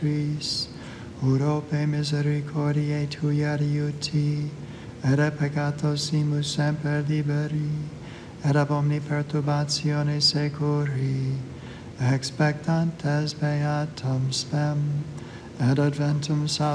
Urope misericordiae tuia adiuti, et a peccatosimus semper liberi, et ab omni perturbatione securi, expectantes beatum spem, et adventum salvationem